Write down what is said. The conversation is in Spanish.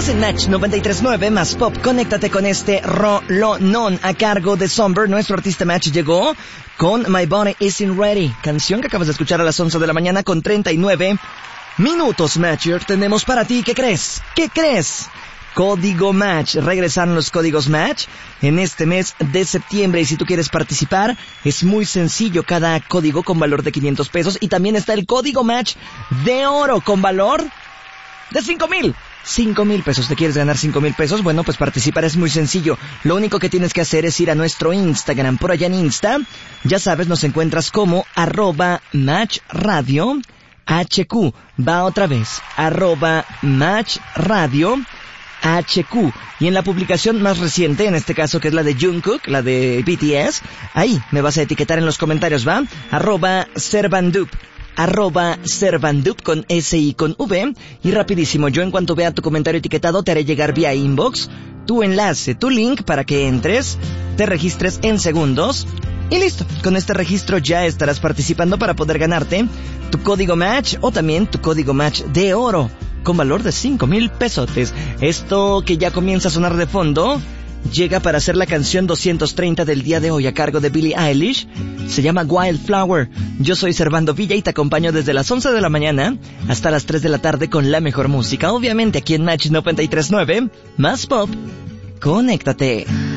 Estás en Match 93.9 más Pop. Conéctate con este rolonón a cargo de Somber. Nuestro artista Match llegó con My Body Isn't Ready, canción que acabas de escuchar a las 11 de la mañana con 39 minutos. Matcher, tenemos para ti, ¿qué crees? ¿Qué crees? Código Match. Regresaron los códigos Match en este mes de septiembre, y si tú quieres participar es muy sencillo. Cada código con valor de 500 pesos, y también está el código Match de oro con valor de 5,000 pesos. ¿Te quieres ganar 5,000 pesos? Bueno, pues participar es muy sencillo. Lo único que tienes que hacer es ir a nuestro Instagram. Por allá en Insta, ya sabes, nos encuentras como @matchradio HQ. Va otra vez, @matchradio HQ. Y en la publicación más reciente, en este caso que es la de Jungkook, la de BTS, ahí me vas a etiquetar en los comentarios, ¿va? @Servandup con S y con V. Y rapidísimo, yo en cuanto vea tu comentario etiquetado te haré llegar vía inbox tu enlace, tu link para que entres, te registres en segundos y listo. Con este registro ya estarás participando para poder ganarte tu código Match, o también tu código Match de oro con valor de 5,000 pesotes. Esto que ya comienza a sonar de fondo llega para hacer la canción 230 del día de hoy a cargo de Billie Eilish. Se llama Wildflower. Yo soy Servando Villa y te acompaño desde las 11 de la mañana hasta las 3 de la tarde con la mejor música. Obviamente aquí en Match 93.9, más Pop. Conéctate.